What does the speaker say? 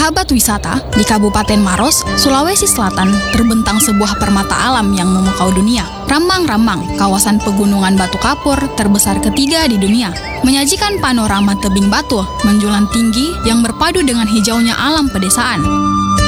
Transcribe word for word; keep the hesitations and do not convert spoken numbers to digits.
Sahabat wisata, di Kabupaten Maros, Sulawesi Selatan, terbentang sebuah permata alam yang memukau dunia. Rambang-Rambang, kawasan pegunungan batu kapur terbesar ketiga di dunia, menyajikan panorama tebing batu menjulang tinggi yang berpadu dengan hijaunya alam pedesaan.